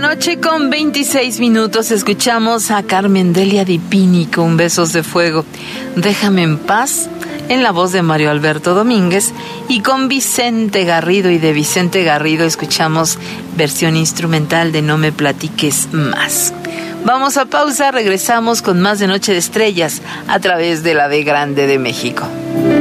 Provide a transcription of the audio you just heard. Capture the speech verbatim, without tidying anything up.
noche con veintiséis minutos. Escuchamos a Carmen Delia Di Pini con Besos de Fuego. Déjame en paz, en la voz de Mario Alberto Domínguez, y con Vicente Garrido, y de Vicente Garrido escuchamos versión instrumental de No me platiques más. Vamos a pausa, regresamos con más de Noche de Estrellas a través de la B Grande de México.